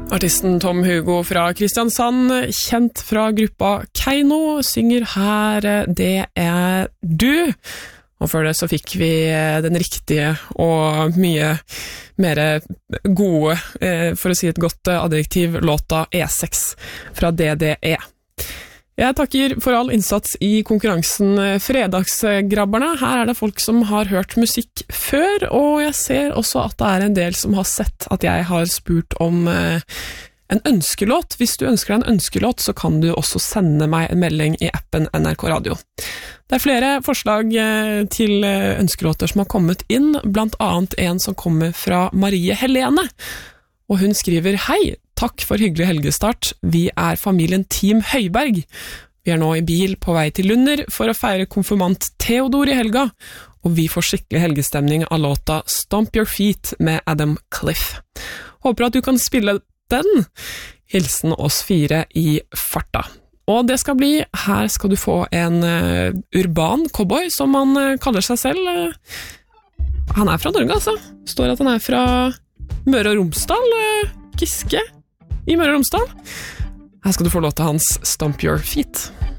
Artisten Tom Hugo fra Kristiansand, kjent fra gruppa Keiino, synger her Det er du. Og før det så fikk vi den riktige og mye mer gode, for å si et godt adjektiv, låta E6 fra DDE. Jeg takker for all innsats i konkurransen Fredagsgrabberne. Her er det folk som har hørt musikk før, og jeg ser også at det er en del som har sett at jeg har spurt om en ønskelåt. Hvis du ønsker deg en ønskelåt, så kan du også sende meg en melding i appen NRK Radio. Det er flere forslag til ønskelåter som har kommet inn, blant annet en som kommer fra Marie Helene. Og hun skriver: Hei, takk for hyggelig helgestart. Vi er familien Team Høyberg. Vi er nå i bil på vei til Lunder for å feire konfirmant Theodor i helga, og vi får skikkelig helgestemning av låta Stomp Your Feet med Adam Cliff. Håper at du kan spille den. Hilsen oss 4 i farta. Og det skal bli, her skal du få en urban cowboy, som han kaller seg selv. Han er fra Norge, altså. Står at han er fra Møre og Romsdal, Giske i Møre og Romsdal. Her skal du få låta hans Stomp Your Feet.